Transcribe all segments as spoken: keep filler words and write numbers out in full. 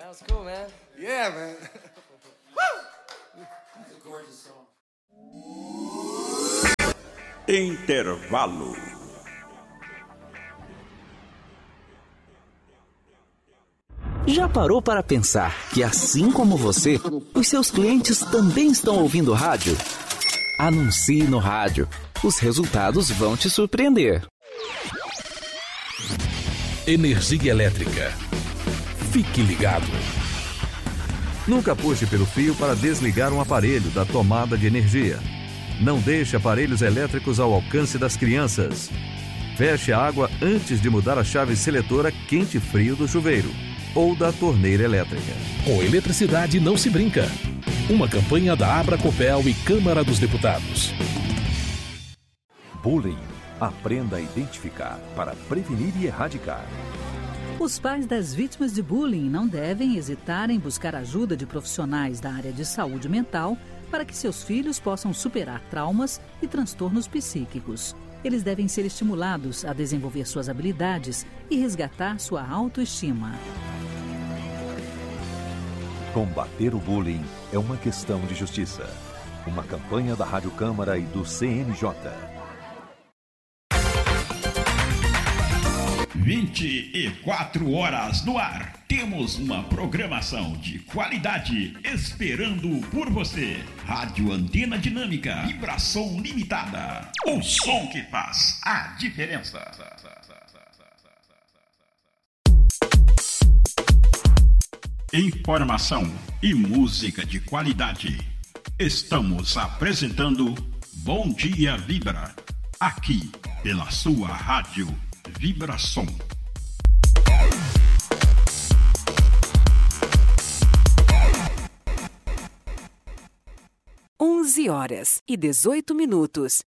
That was cool, man. Yeah, man. That's a gorgeous song. Intervalo. Já parou para pensar que, assim como você, os seus clientes também estão ouvindo rádio? Anuncie no rádio. Os resultados vão te surpreender. Energia elétrica. Fique ligado. Nunca puxe pelo fio para desligar um aparelho da tomada de energia. Não deixe aparelhos elétricos ao alcance das crianças. Feche a água antes de mudar a chave seletora quente-frio do chuveiro ou da torneira elétrica. Com eletricidade não se brinca. Uma campanha da Abracopel e Câmara dos Deputados. Bullying. Aprenda a identificar para prevenir e erradicar. Os pais das vítimas de bullying não devem hesitar em buscar ajuda de profissionais da área de saúde mental para que seus filhos possam superar traumas e transtornos psíquicos. Eles devem ser estimulados a desenvolver suas habilidades e resgatar sua autoestima. Combater o bullying é uma questão de justiça. Uma campanha da Rádio Câmara e do C N J. vinte e quatro horas no ar. Temos uma programação de qualidade esperando por você. Rádio Antena Dinâmica, vibração limitada. O som que faz a diferença. Informação e música de qualidade. Estamos apresentando Bom Dia Vibra, aqui pela sua rádio Vibração. onze horas e dezoito minutos.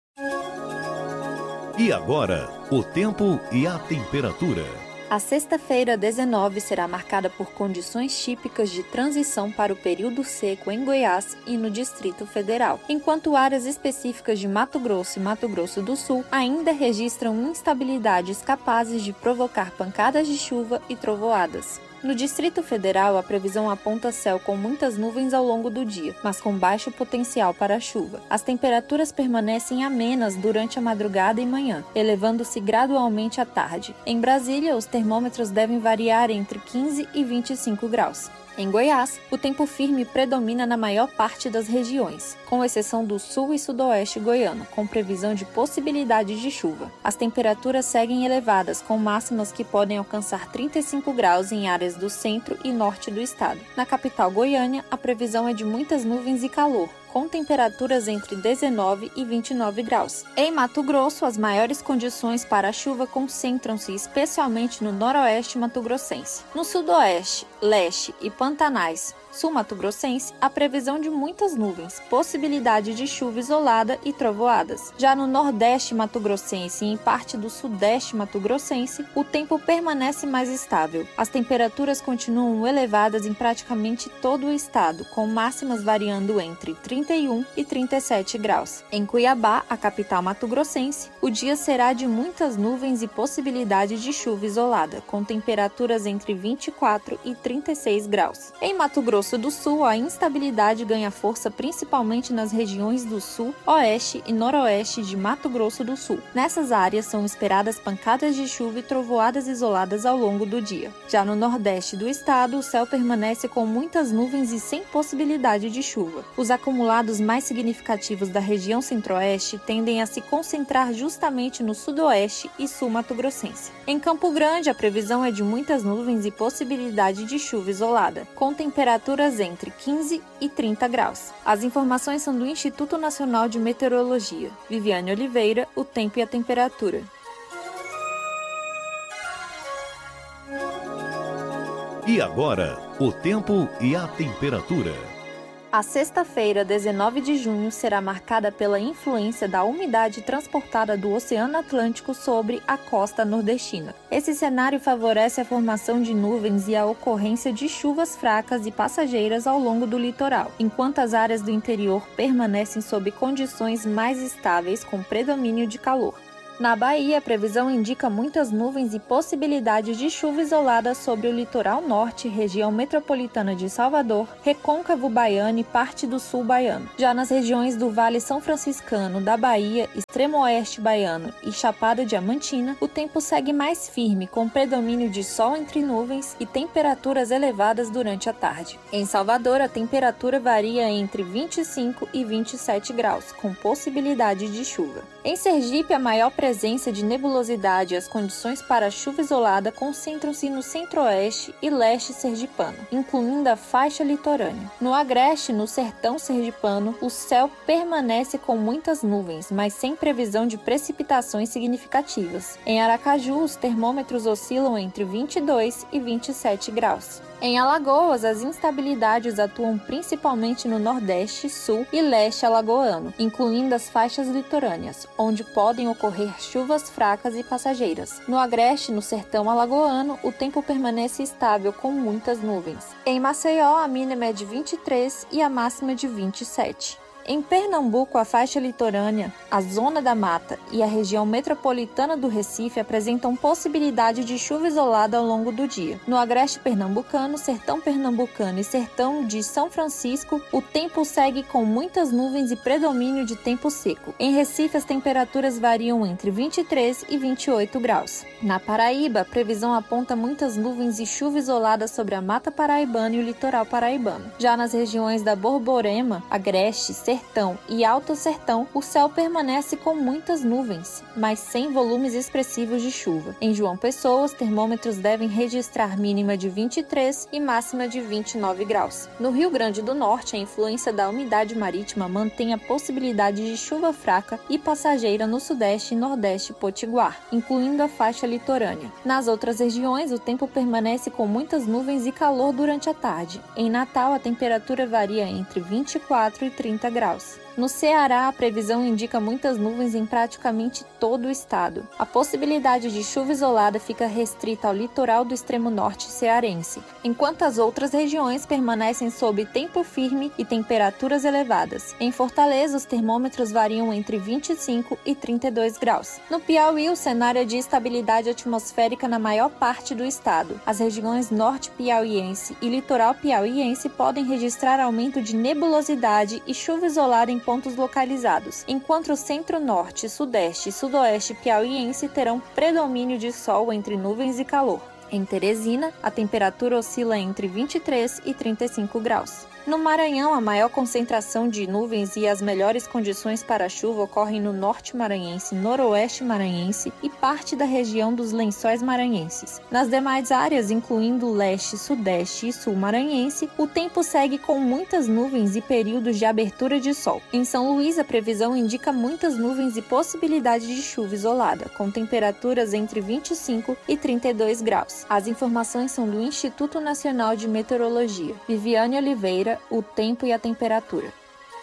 E agora, o tempo e a temperatura. A sexta-feira, dezenove, será marcada por condições típicas de transição para o período seco em Goiás e no Distrito Federal, enquanto áreas específicas de Mato Grosso e Mato Grosso do Sul ainda registram instabilidades capazes de provocar pancadas de chuva e trovoadas. No Distrito Federal, a previsão aponta céu com muitas nuvens ao longo do dia, mas com baixo potencial para chuva. As temperaturas permanecem amenas durante a madrugada e manhã, elevando-se gradualmente à tarde. Em Brasília, os termômetros devem variar entre quinze e vinte e cinco graus. Em Goiás, o tempo firme predomina na maior parte das regiões, com exceção do sul e sudoeste goiano, com previsão de possibilidade de chuva. As temperaturas seguem elevadas, com máximas que podem alcançar trinta e cinco graus em áreas do centro e norte do estado. Na capital Goiânia, a previsão é de muitas nuvens e calor, com temperaturas entre dezenove e vinte e nove graus. Em Mato Grosso, as maiores condições para a chuva concentram-se especialmente no noroeste mato-grossense. No sudoeste, leste e pantanais sul-mato-grossense, a previsão de muitas nuvens, possibilidade de chuva isolada e trovoadas. Já no nordeste mato-grossense e em parte do sudeste mato-grossense, o tempo permanece mais estável. As temperaturas continuam elevadas em praticamente todo o estado, com máximas variando entre trinta e um e trinta e sete graus. Em Cuiabá, a capital mato-grossense, o dia será de muitas nuvens e possibilidade de chuva isolada, com temperaturas entre vinte e quatro e trinta e seis graus. Em Mato Grosso do Sul, a instabilidade ganha força principalmente nas regiões do sul, oeste e noroeste de Mato Grosso do Sul. Nessas áreas são esperadas pancadas de chuva e trovoadas isoladas ao longo do dia. Já no nordeste do estado, o céu permanece com muitas nuvens e sem possibilidade de chuva. Os acumulados mais significativos da região centro-oeste tendem a se concentrar justamente no sudoeste e sul mato-grossense. Em Campo Grande, a previsão é de muitas nuvens e possibilidade de chuva isolada, com temperaturas entre quinze e trinta graus. As informações são do Instituto Nacional de Meteorologia. Viviane Oliveira, o tempo e a temperatura. E agora, o tempo e a temperatura. A sexta-feira, dezenove de junho, será marcada pela influência da umidade transportada do Oceano Atlântico sobre a costa nordestina. Esse cenário favorece a formação de nuvens e a ocorrência de chuvas fracas e passageiras ao longo do litoral, enquanto as áreas do interior permanecem sob condições mais estáveis com predomínio de calor. Na Bahia, a previsão indica muitas nuvens e possibilidade de chuva isolada sobre o litoral norte, região metropolitana de Salvador, Recôncavo Baiano e parte do sul baiano. Já nas regiões do Vale São Franciscano, da Bahia, extremo oeste baiano e Chapada Diamantina, o tempo segue mais firme, com predomínio de sol entre nuvens e temperaturas elevadas durante a tarde. Em Salvador, a temperatura varia entre vinte e cinco e vinte e sete graus, com possibilidade de chuva. Em Sergipe, a maior presença de nebulosidade e as condições para chuva isolada concentram-se no centro-oeste e leste sergipano, incluindo a faixa litorânea. No agreste, no sertão sergipano, o céu permanece com muitas nuvens, mas sem previsão de precipitações significativas. Em Aracaju, os termômetros oscilam entre vinte e dois e vinte e sete graus. Em Alagoas, as instabilidades atuam principalmente no nordeste, sul e leste alagoano, incluindo as faixas litorâneas, onde podem ocorrer chuvas fracas e passageiras. No agreste, no sertão alagoano, o tempo permanece estável com muitas nuvens. Em Maceió, a mínima é de vinte e três e a máxima de vinte e sete. Em Pernambuco, a faixa litorânea, a Zona da Mata e a região metropolitana do Recife apresentam possibilidade de chuva isolada ao longo do dia. No agreste pernambucano, sertão pernambucano e sertão de São Francisco, o tempo segue com muitas nuvens e predomínio de tempo seco. Em Recife, as temperaturas variam entre vinte e três e vinte e oito graus. Na Paraíba, a previsão aponta muitas nuvens e chuva isolada sobre a Mata Paraibana e o litoral paraibano. Já nas regiões da Borborema, Agreste, Sertão e Alto Sertão, o céu permanece com muitas nuvens, mas sem volumes expressivos de chuva. Em João Pessoa, os termômetros devem registrar mínima de vinte e três e máxima de vinte e nove graus. No Rio Grande do Norte, a influência da umidade marítima mantém a possibilidade de chuva fraca e passageira no Sudeste e Nordeste Potiguar, incluindo a faixa litorânea. Nas outras regiões, o tempo permanece com muitas nuvens e calor durante a tarde. Em Natal, a temperatura varia entre vinte e quatro e trinta graus. No Ceará, a previsão indica muitas nuvens em praticamente todo o estado. A possibilidade de chuva isolada fica restrita ao litoral do extremo norte cearense, enquanto as outras regiões permanecem sob tempo firme e temperaturas elevadas. Em Fortaleza, os termômetros variam entre vinte e cinco e trinta e dois graus. No Piauí, o cenário é de estabilidade atmosférica na maior parte do estado. As regiões norte piauiense e litoral piauiense podem registrar aumento de nebulosidade e chuva isolada em pontos localizados, enquanto o centro-norte, sudeste e sudoeste piauiense terão predomínio de sol entre nuvens e calor. Em Teresina, a temperatura oscila entre vinte e três e trinta e cinco graus. No Maranhão, a maior concentração de nuvens e as melhores condições para a chuva ocorrem no norte maranhense, noroeste maranhense e parte da região dos Lençóis Maranhenses. Nas demais áreas, incluindo leste, sudeste e sul maranhense, o tempo segue com muitas nuvens e períodos de abertura de sol. Em São Luís, a previsão indica muitas nuvens e possibilidade de chuva isolada, com temperaturas entre vinte e cinco e trinta e dois graus. As informações são do Instituto Nacional de Meteorologia. Viviane Oliveira, o tempo e a temperatura.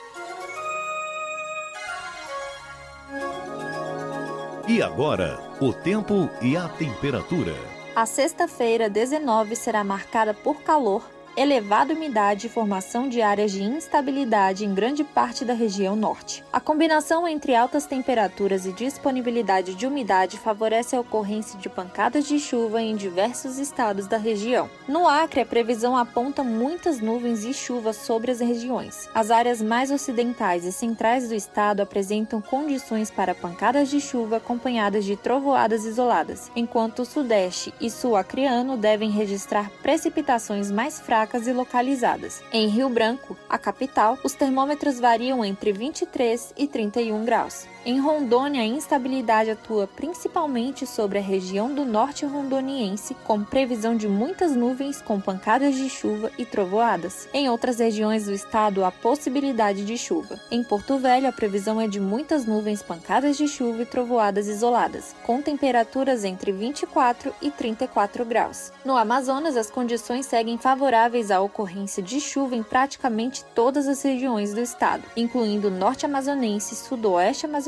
E agora, o tempo e a temperatura. A sexta-feira, dezenove, será marcada por calor, elevada umidade e formação de áreas de instabilidade em grande parte da região norte. A combinação entre altas temperaturas e disponibilidade de umidade favorece a ocorrência de pancadas de chuva em diversos estados da região. No Acre, a previsão aponta muitas nuvens e chuva sobre as regiões. As áreas mais ocidentais e centrais do estado apresentam condições para pancadas de chuva acompanhadas de trovoadas isoladas, enquanto o sudeste e sul acreano devem registrar precipitações mais fracas e localizadas. Em Rio Branco, a capital, os termômetros variam entre vinte e três e trinta e um graus. Em Rondônia, a instabilidade atua principalmente sobre a região do norte rondoniense, com previsão de muitas nuvens com pancadas de chuva e trovoadas. Em outras regiões do estado, há possibilidade de chuva. Em Porto Velho, a previsão é de muitas nuvens, pancadas de chuva e trovoadas isoladas, com temperaturas entre vinte e quatro e trinta e quatro graus. No Amazonas, as condições seguem favoráveis à ocorrência de chuva em praticamente todas as regiões do estado, incluindo norte amazonense, sudoeste amazonense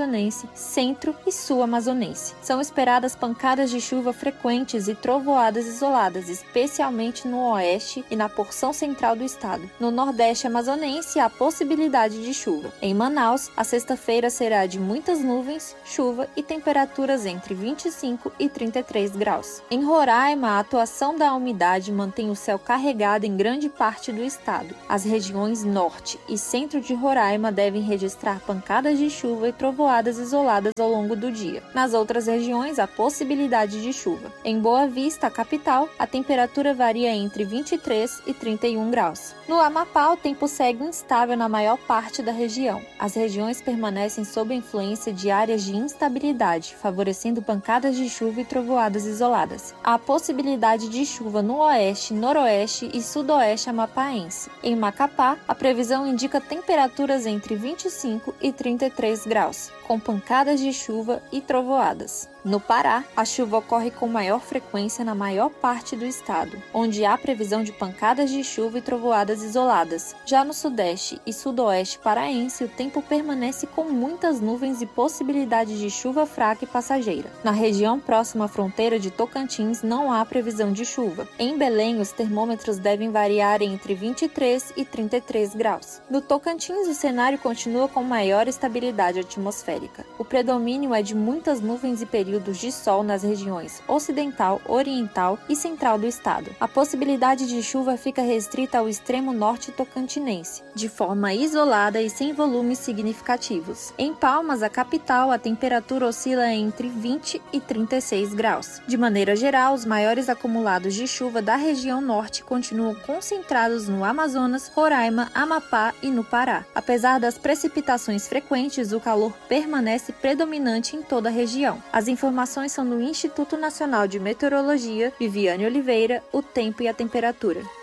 Maranhense, Centro e Sul Amazonense. São esperadas pancadas de chuva frequentes e trovoadas isoladas, especialmente no oeste e na porção central do estado. No Nordeste amazonense, há possibilidade de chuva. Em Manaus, a sexta-feira será de muitas nuvens, chuva e temperaturas entre vinte e cinco e trinta e três graus. Em Roraima, a atuação da umidade mantém o céu carregado em grande parte do estado. As regiões norte e centro de Roraima devem registrar pancadas de chuva e trovoadas isoladas ao longo do dia. Nas outras regiões, há possibilidade de chuva. Em Boa Vista, a capital, a temperatura varia entre vinte e três e trinta e um graus. No Amapá, o tempo segue instável na maior parte da região. As regiões permanecem sob a influência de áreas de instabilidade, favorecendo pancadas de chuva e trovoadas isoladas. Há possibilidade de chuva no oeste, noroeste e sudoeste amapaense. Em Macapá, a previsão indica temperaturas entre vinte e cinco e trinta e três graus, com pancadas de chuva e trovoadas. No Pará, a chuva ocorre com maior frequência na maior parte do estado, onde há previsão de pancadas de chuva e trovoadas isoladas. Já no sudeste e sudoeste paraense, o tempo permanece com muitas nuvens e possibilidade de chuva fraca e passageira. Na região próxima à fronteira de Tocantins, não há previsão de chuva. Em Belém, os termômetros devem variar entre vinte e três e trinta e três graus. No Tocantins, o cenário continua com maior estabilidade atmosférica. O predomínio é de muitas nuvens e períodos de sol nas regiões ocidental, oriental e central do estado. A possibilidade de chuva fica restrita ao extremo norte tocantinense, de forma isolada e sem volumes significativos. Em Palmas, a capital, a temperatura oscila entre vinte e trinta e seis graus. De maneira geral, os maiores acumulados de chuva da região norte continuam concentrados no Amazonas, Roraima, Amapá e no Pará. Apesar das precipitações frequentes, o calor permanece predominante em toda a região. As informações são do Instituto Nacional de Meteorologia, Viviane Oliveira, o tempo e a temperatura.